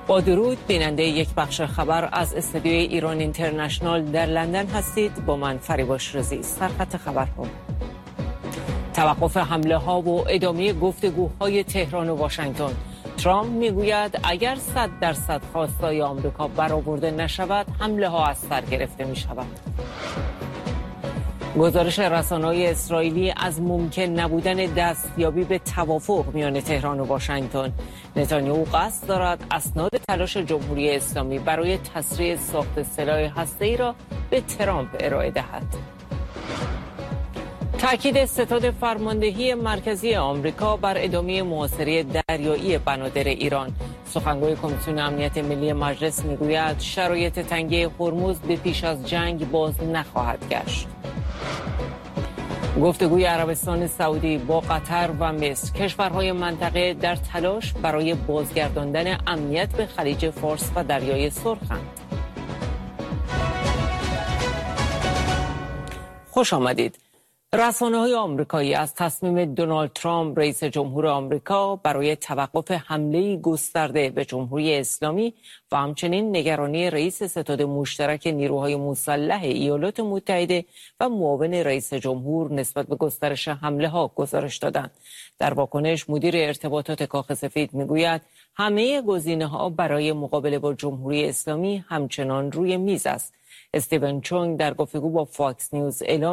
با درود، بیننده یک بخش خبر از استودیوی ایران اینترنشنال در لندن هستید. با من فریبا شیرازی. سرخط خبرها: توقف حمله ها و ادامه گفتگوهای تهران و واشنگتن. ترامپ میگوید اگر 100% خواستای آمریکا برآورده نشود، حمله ها از سر گرفته می شود. گزارش رسانه‌های اسرائیلی از ممکن نبودن دستیابی به توافق میان تهران و واشنگتن. نتانیاهو قصد دارد اسناد تلاش جمهوری اسلامی برای تسریع ساخت سلاح هسته‌ای را به ترامپ ارائه دهد. تأکید ستاد فرماندهی مرکزی آمریکا بر ادامه محاصره دریایی بنادر ایران. سخنگوی کمیسیون امنیت ملی مجلس میگوید شرایط تنگی هرمز به پیش از جنگ باز نخواهد گشت. گفتگوی عربستان سعودی با قطر و مصر. کشورهای منطقه در تلاش برای بازگرداندن امنیت به خلیج فارس و دریای سرخند. خوش آمدید. رسانه‌های آمریکایی از تصمیم دونالد ترامپ رئیس جمهور آمریکا برای توقف حمله گسترده به جمهوری اسلامی و همچنین نگرانی رئیس ستاد مشترک نیروهای مسلح ایالات متحده و معاون رئیس جمهور نسبت به گسترش حمله ها گزارش دادند. در واکنش مدیر ارتباطات کاخ سفید میگوید همه گزینه‌ها برای مقابله با جمهوری اسلامی همچنان روی میز است. استیون چونگ در گفتگو با فاکس نیوز اعلام